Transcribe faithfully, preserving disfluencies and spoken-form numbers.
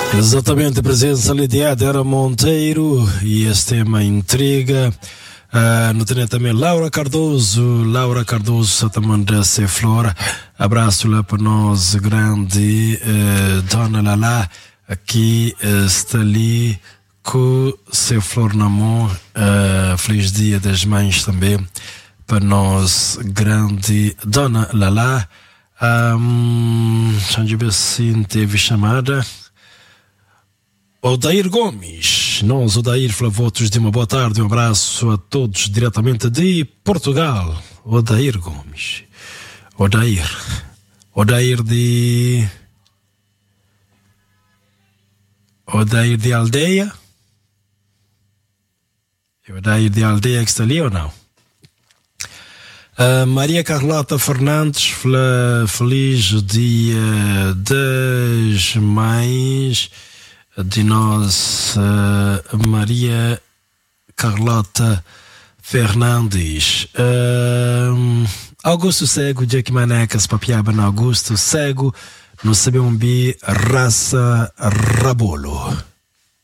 Exatamente, presença Lidiada era Monteiro e este tema intriga. Uh, no tem também Laura Cardoso, Laura Cardoso, Satamanda Se Flora. Abraço lá para nós, grande uh, Dona Lala, aqui uh, está ali com Se Flor na mão. Uh, feliz Dia das Mães também para nós, grande Dona Lala. Um, deixa eu ver se teve chamada. Odair Gomes, nós, Odair Flavotos, de uma boa tarde, um abraço a todos diretamente de Portugal. Odair Gomes, Odair, Odair de. Odair de Aldeia? Odair de Aldeia que está ali ou não? Uh, Maria Carlota Fernandes, feliz Dia das Mães de nós, uh, Maria Carlota Fernandes. Uh, Augusto Cego, Jack Manecas, Papiaba no Augusto Cego, no Sebembi, Raça Rabolo.